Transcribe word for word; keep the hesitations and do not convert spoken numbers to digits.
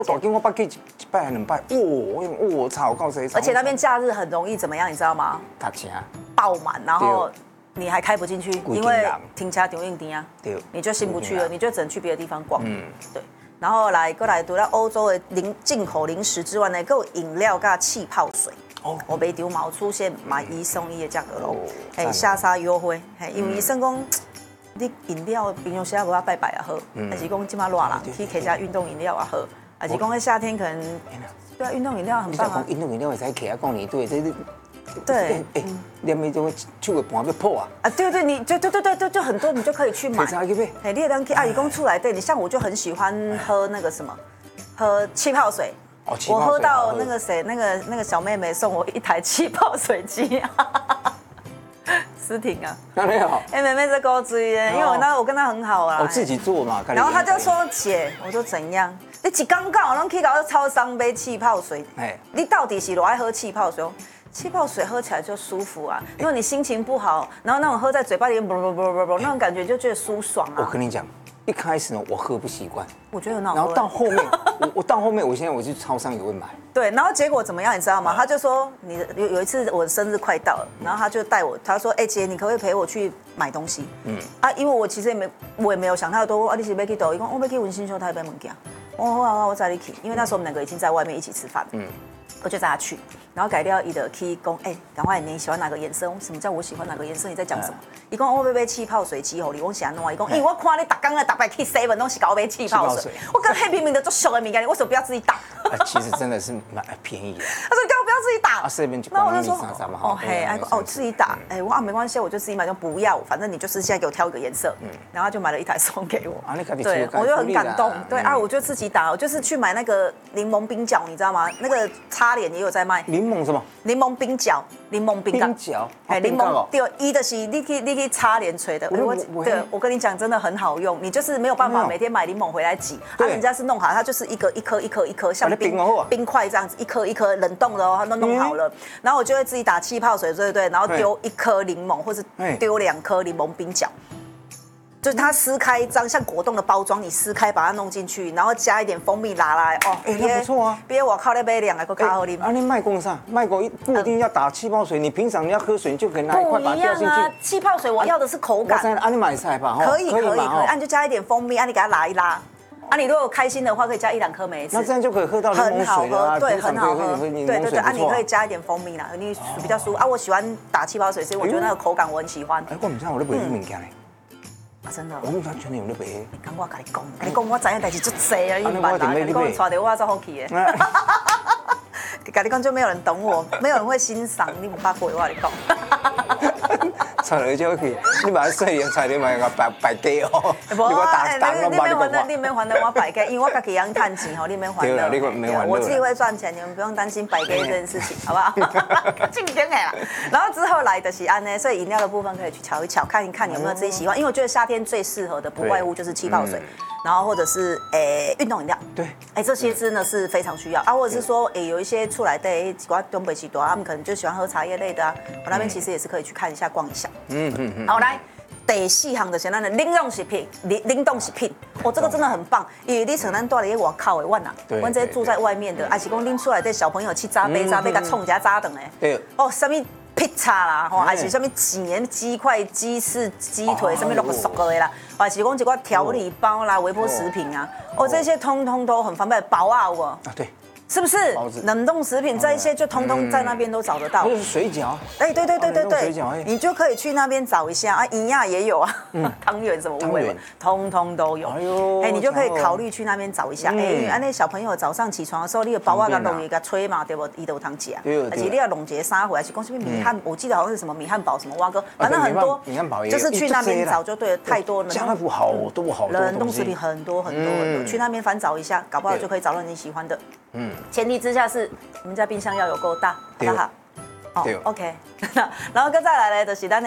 大间我捌去一摆两摆，哇，我操，告谁？ 而且那边假日很容易怎么样，你知道吗？ 搭车爆满，然后你还开不进去，因为停车场硬低啊，你就进不去了，你就只能去别的地方逛。嗯，对。然后来过来，除了欧洲的零进口零食之外呢，还有饮料跟气泡水。哦，我卖场嘛有出现买一送一的价格咯，哎，下杀优惠，嘿，因为医生讲。你饮料平常时啊无法拜拜啊喝，还是讲今嘛热啦，去开家运动饮料啊喝，还是讲在夏天可能对啊，运动饮料很棒啊。 运动饮料会使起啊，讲你对，这是对， 哎，连那种手个盘要破啊。 啊，对对，你就对对对对，就很多你就可以去买。 去买。 哎，你当去阿姨公出来，对你像我就很喜欢喝那个什么，喝气泡水。 哦， 我喝到那个谁，那个那个小妹妹送我一台气泡水机。思婷啊， 哪里好？ 哎，妹妹在高追耶，因为我那我跟她很好啊。 我自己做嘛， 然后她就说：“姐，我说怎样？你一刚刚拢去搞超商杯气泡水，哎，你到底是多爱喝气泡水？气泡水喝起来就舒服啊，因为你心情不好，然后那种喝在嘴巴里面啵啵啵啵啵那种感觉就觉得舒爽啊。” 我跟你讲。一开始呢，我喝不习惯， 我觉得很好喝。 然后到后面，我我到后面，我现在我去超商也会买。 对，然后结果怎么样，你知道吗？他就说，你有有一次我的生日快到了，然后他就带我，他说，哎姐，你可不可以陪我去买东西？嗯啊，因为我其实也没我也没有想太多，啊你是要去抖，伊讲我要去文心秀台北物件，我好啊，我载你去，因为那时候我们两个已经在外面一起吃饭，嗯，我就带他去。然后改掉伊的去讲，哎，赶快你喜欢哪个颜色？什么叫我喜欢哪个颜色？你在讲什么？伊讲我要买气泡水机，吼你，我喜欢弄啊。伊讲，因为我看你打刚啊打败 K seven 东西搞买气泡水，我跟黑明明的做小的敏感，你为什么不要自己打？ 其实真的是蛮便宜的。 他说：“干嘛不要自己打？” 啊，这边就那我就说：“哦嘿，哦自己打，哎，我啊没关系，我就自己买，就不要，反正你就是现在给我挑一个颜色。”嗯，然后就买了一台送给我。 啊，你自己对，我就很感动。对啊，我就自己打，我就是去买那个柠檬冰角，你知道吗？那个擦脸也有在卖。 柠檬什么？ 柠檬冰角，柠檬冰冰角， 哎，柠檬对，一的是你可以你可以擦脸吹的。我对我跟你讲，真的很好用。你就是没有办法每天买柠檬回来挤，啊，人家是弄好，它就是一个一颗一颗一颗，像冰冰块这样子，一颗一颗冷冻的哦，它都弄好了。然后我就会自己打气泡水，对对对，然后丢一颗柠檬，或是丢两颗柠檬冰角。就是它撕开一张像果冻的包装，你撕开把它弄进去，然后加一点蜂蜜拿来哦， 哎，那不错啊。 别我靠，那杯两个够卡好啉。 啊，你卖工上卖工不一定要打气泡水，你平常你要喝水，你就可以拿一块把它掉进去。 气泡水我要的是口感。 啊，你买菜吧， 可以可以可以，啊，你就加一点蜂蜜，啊，你给它拉一拉。啊，你如果开心的话，可以加一两颗梅子。 那这样就可以喝到柠檬水了。 对，很好喝。对对对，啊，你可以加一点蜂蜜啦，你比较舒服。啊，我喜欢打气泡水，所以我觉得那个口感我很喜欢。 哎，我唔知我咧卖啲物件咧。 啊，真的， 我唔知全有咧卖。 你讲我跟你讲，跟你讲我知影代志足济啊，你唔捌啦，你讲带着我才好去的。跟你讲就没有人懂我，没有人会欣赏，你唔捌过我跟你讲。 菜嚟就去，你买细样菜你买个白白鸡哦。 你免还的，你免还的我白鸡，因为我家己养趁钱吼，你免还的。 对你免还。 我自己会赚钱，你们不用担心白鸡这件事情，好不好？正经的啦。然后之后来的是安呢，所以饮料的部分可以去瞧一瞧，看一看有没有自己喜欢，因为我觉得夏天最适合的不外乎就是气泡水。然后或者是诶运动饮料， 对， 哎这些真的是非常需要啊，或者是说诶有一些出来的几挂东北西多，他们可能就喜欢喝茶叶类的啊，我那边其实也是可以去看一下逛一下。嗯嗯嗯。好来，第四项就是咱的冷冻食品，冷冷冻食品，哦这个真的很棒，因为你像咱住在外口的，我呐，我这住在外面的，还是讲拎出来的小朋友去炸杯炸杯，甲冲一下炸等诶。对。哦，什么？披萨啦，吼，还是什么鸡鸡块、鸡翅、鸡腿，什么都熟的啦，还是讲一挂调理包啦、微波食品啊，哦，这些通通都很方便，包啊，我啊， 对， 是不是？冷冻食品这一些就通通在那边都找得到。 就是水饺。 哎，对对对对对，你就可以去那边找一下啊，营亚也有啊，汤圆什么五味，通通都有。哎呦，哎，你就可以考虑去那边找一下。哎，因为那小朋友早上起床的时候，你的包啊给弄一个吹嘛，对不？伊都有汤吃啊。而且你要弄节沙回来，是讲什么米汉，我记得好像是什么米汉堡什么蛙哥，反正很多。米汉堡也就是去那边找就对了，太多了。 家乐福好多好多冷冻食品很多很多很多，去那边翻找一下，搞不好就可以找到你喜欢的。嗯，前提之下是你们家冰箱要有够大，好不好？哦 ，OK。然后跟再来呢，就是咱。